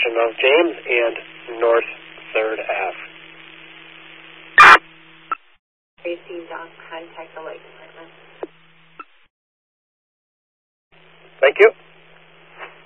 intersection of James and North 3rd Ave. Tracy, Don, contact the light department. Thank you.